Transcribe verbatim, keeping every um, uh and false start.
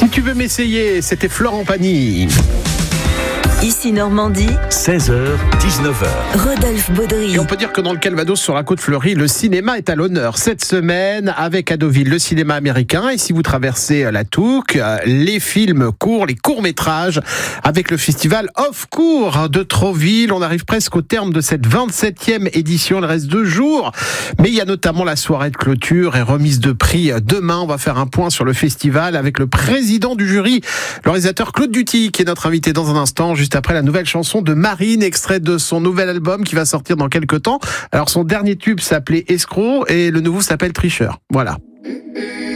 Si tu veux m'essayer, c'était Florent Pagny. Ici Normandie, seize heures, dix-neuf heures. Rodolphe Baudry. Et on peut dire que dans le Calvados, sur la côte fleurie, le cinéma est à l'honneur. Cette semaine, avec à Deauville, le cinéma américain. Et si vous traversez la Touques, les films courts, les courts-métrages, avec le festival Off Court de Trouville. On arrive presque au terme de cette vingt-septième édition. Il reste deux jours. Mais il y a notamment la soirée de clôture et remise de prix demain. On va faire un point sur le festival avec le président du jury, le réalisateur Claude Duty, qui est notre invité dans un instant, juste après la nouvelle chanson de Marine, extrait de son nouvel album qui va sortir dans quelques temps. Alors son dernier tube s'appelait Escroc et le nouveau s'appelle Tricheur. Voilà.